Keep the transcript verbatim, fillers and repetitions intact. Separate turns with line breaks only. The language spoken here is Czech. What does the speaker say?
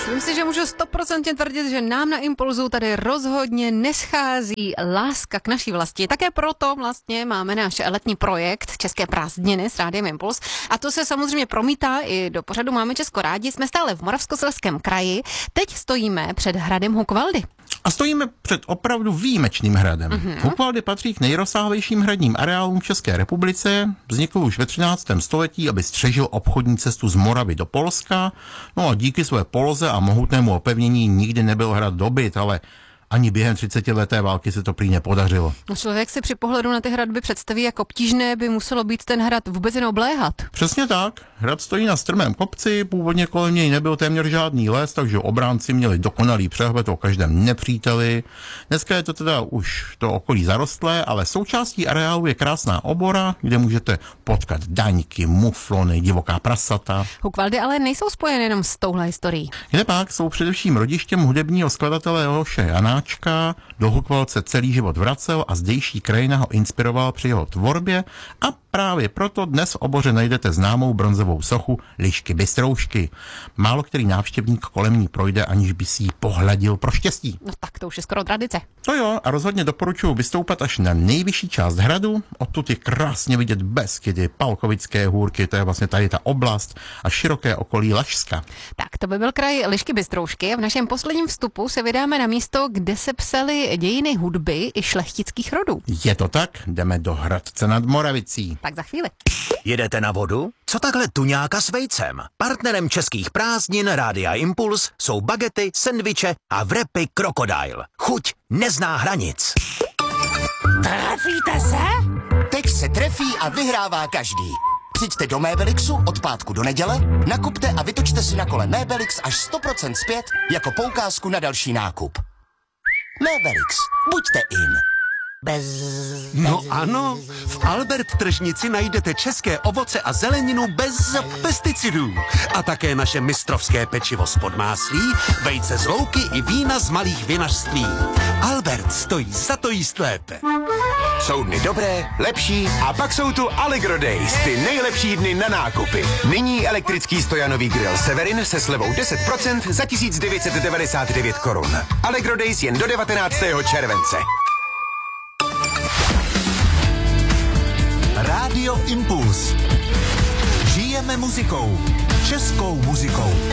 Myslím si, že můžu stoprocentně tvrdit, že nám na Impulzu tady rozhodně neschází láska k naší vlasti. Také proto vlastně máme náš letní projekt České prázdniny s Rádiem Impuls. A to se samozřejmě promítá i do pořadu Máme Česko rádi. Jsme stále v Moravskoslezském kraji. Teď stojíme před hradem Hukvaldy.
A stojíme před opravdu výjimečným hradem. Mm-hmm. Hukvaldy patří k nejrozsáhlejším hradním areálům v České republice. Vznikl už ve třináctém století, aby střežil obchodní cestu z Moravy do Polska. No a díky své poloze a mohutnému opevnění nikdy nebyl hrad dobyt, ale ani během třicetileté války se to prý nepodařilo.
No, člověk si při pohledu na ty hradby představí, jak obtížné by muselo být ten hrad vůbec jen obléhat.
Přesně tak. Hrad stojí na strmém kopci, původně kolem něj nebyl téměř žádný les, takže obránci měli dokonalý přehled o každém nepříteli. Dneska je to teda už to okolí zarostlé, ale součástí areálu je krásná obora, kde můžete potkat daňky, muflony, divoká prasata.
Hukvaldy ale nejsou spojeny jenom s touhle historií.
Kde pak jsou především rodištěm hudebního skladatele Leoše Janáčka. Do Hukvald se celý život vracel a zdejší krajina ho inspiroval při jeho tvorbě a právě proto dnes v oboře najdete známou bronzovou sochu Lišky Bystroušky. Málo který návštěvník kolem ní projde, aniž by si ji pohladil pro štěstí.
No tak to už je skoro tradice.
To jo, a rozhodně doporučuji vystoupat až na nejvyšší část hradu. Odtud je krásně vidět Beskydy, Palkovické hůrky, to je vlastně tady ta oblast, a široké okolí Lašska.
Tak to by byl kraj Lišky Bystroušky a v našem posledním vstupu se vydáme na místo, kde se psaly dějiny hudby i šlechtických rodů.
Je to tak, jdeme do Hradce nad Moravicí.
Tak za chvíli.
Jedete na vodu? Co takhle tuňáka s vejcem? Partnerem českých prázdnin Rádia Impuls jsou bagety, sendviče a wrapy Crocodile. Chuť nezná hranic.
Trefíte se? Teď se trefí a vyhrává každý. Přijďte do Mébelixu od pátku do neděle, nakupte a vytočte si na kole Mébelix až sto procent zpět jako poukázku na další nákup. Mébelix, buďte in. Bez...
No ano, v Albert tržnici najdete české ovoce a zeleninu bez pesticidů. A také naše mistrovské pečivo z podmáslí, vejce z louky i vína z malých vinařství. Albert stojí za to jíst lépe.
Jsou dny dobré, lepší a pak jsou tu Allegro Days, ty nejlepší dny na nákupy. Nyní elektrický stojanový grill Severin se slevou deset procent za tisíc devět set devadesát devět korun. Allegro Days jen do devatenáctého července.
Rádio Impuls. Žijeme muzikou. Českou muzikou.